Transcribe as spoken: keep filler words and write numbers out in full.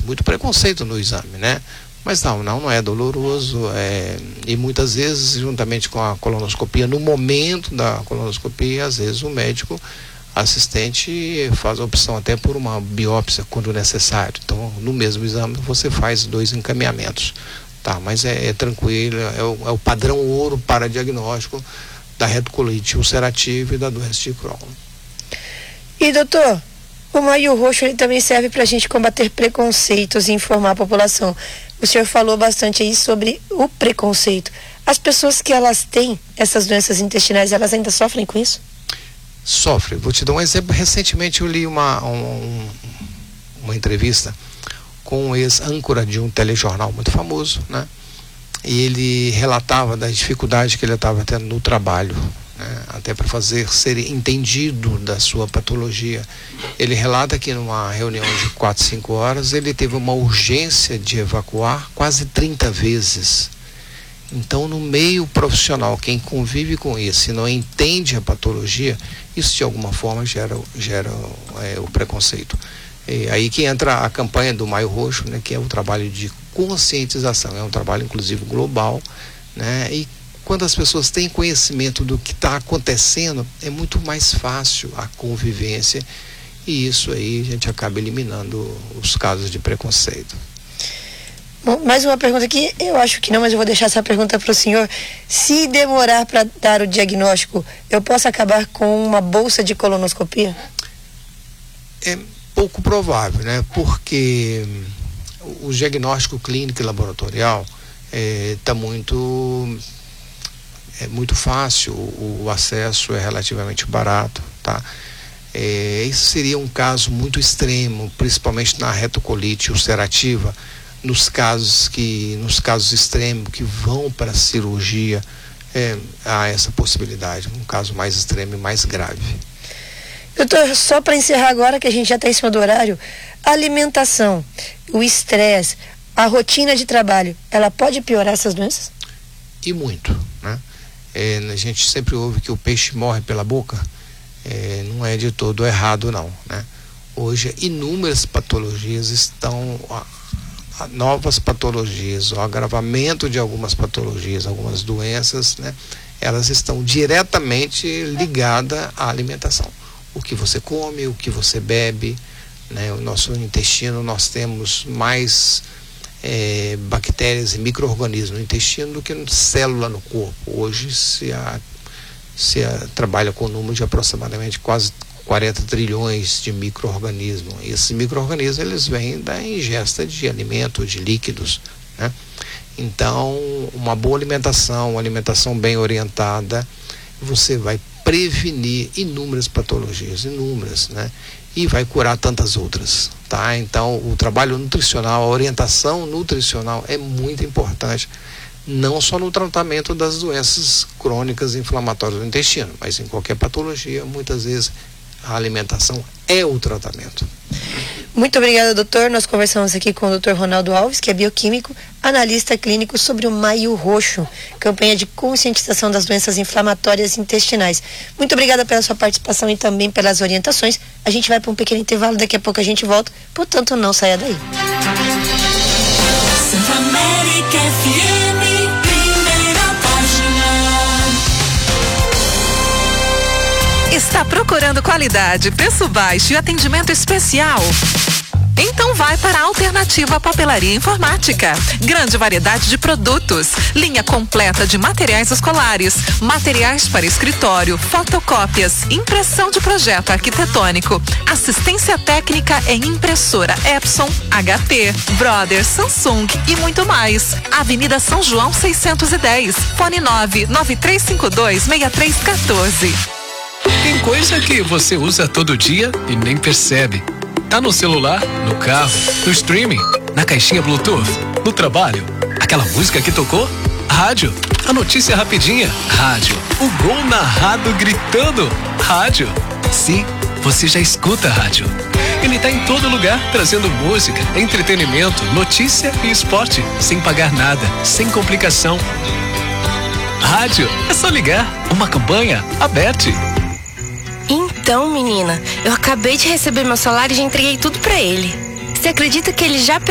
muito preconceito no exame, né? Mas não, não, não é doloroso, é, e muitas vezes, juntamente com a colonoscopia, no momento da colonoscopia, às vezes o médico assistente faz a opção até por uma biópsia quando necessário. Então, no mesmo exame você faz dois encaminhamentos, tá? Mas é, é tranquilo, é o, é o padrão ouro para diagnóstico da retocolite ulcerativa e da doença de Crohn. E doutor, o maio roxo ele também serve para a gente combater preconceitos e informar a população. O senhor falou bastante aí sobre o preconceito. As pessoas que elas têm essas doenças intestinais, elas ainda sofrem com isso? Sofre. Vou te dar um exemplo. Recentemente eu li uma, um, uma entrevista com um ex-âncora de um telejornal muito famoso, né? E ele relatava da dificuldade que ele estava tendo no trabalho, né? Até para fazer ser entendido da sua patologia. Ele relata que numa reunião de quatro, cinco horas ele teve uma urgência de evacuar quase trinta vezes. Então, no meio profissional, quem convive com isso e não entende a patologia, isso de alguma forma gera, gera é, o preconceito. E aí que entra a campanha do Maio Roxo, né, que é o trabalho de conscientização, é um trabalho inclusive global, né, e quando as pessoas têm conhecimento do que está acontecendo, é muito mais fácil a convivência, e isso aí a gente acaba eliminando os casos de preconceito. Bom, mais uma pergunta aqui, eu acho que não, mas eu vou deixar essa pergunta para o senhor. Se demorar para dar o diagnóstico, eu posso acabar com uma bolsa de colonoscopia? É pouco provável, né? Porque o diagnóstico clínico e laboratorial está é, muito, é muito fácil, o, o acesso é relativamente barato, tá? É, isso seria um caso muito extremo, principalmente na retocolite ulcerativa, nos casos que nos casos extremos que vão para a cirurgia, é, há essa possibilidade, um caso mais extremo e mais grave. Doutor, só para encerrar agora, que a gente já está em cima do horário, a alimentação, o estresse, a rotina de trabalho, ela pode piorar essas doenças? E muito, né? É, a gente sempre ouve que o peixe morre pela boca, é, não é de todo errado não, né? Hoje inúmeras patologias estão... novas patologias, o agravamento de algumas patologias, algumas doenças, né, elas estão diretamente ligadas à alimentação. O que você come, o que você bebe, né, o nosso intestino, nós temos mais é, bactérias e micro-organismos no intestino do que célula no corpo. Hoje se, a, se a, trabalha com um número de aproximadamente quase quarenta trilhões de micro-organismos. Esses micro-organismos, eles vêm da ingesta de alimentos, de líquidos, né? Então, uma boa alimentação, uma alimentação bem orientada, você vai prevenir inúmeras patologias, inúmeras, né? E vai curar tantas outras, tá? Então, o trabalho nutricional, a orientação nutricional é muito importante, não só no tratamento das doenças crônicas inflamatórias do intestino, mas em qualquer patologia, muitas vezes a alimentação é o tratamento. Muito obrigada, doutor. Nós conversamos aqui com o doutor Ronaldo Alves, que é bioquímico, analista clínico, sobre o Maio Roxo, campanha de conscientização das doenças inflamatórias intestinais. Muito obrigada pela sua participação e também pelas orientações. A gente vai para um pequeno intervalo, daqui a pouco a gente volta, portanto não saia daí. Está procurando qualidade, preço baixo e atendimento especial? Então vai para a Alternativa Papelaria Informática. Grande variedade de produtos, linha completa de materiais escolares, materiais para escritório, fotocópias, impressão de projeto arquitetônico, assistência técnica em impressora Epson, H P, Brother, Samsung e muito mais. Avenida São João seiscentos e dez, fone nove nove três cinco dois seis três um quatro. Tem coisa que você usa todo dia e nem percebe. Tá no celular, no carro, no streaming, na caixinha Bluetooth, no trabalho. Aquela música que tocou? Rádio. A notícia rapidinha? Rádio. O gol narrado gritando? Rádio. Sim, você já escuta a rádio. Ele tá em todo lugar, trazendo música, entretenimento, notícia e esporte, sem pagar nada, sem complicação. Rádio, é só ligar. Uma campanha aberta. Então, menina, eu acabei de receber meu salário e já entreguei tudo pra ele. Você acredita que ele já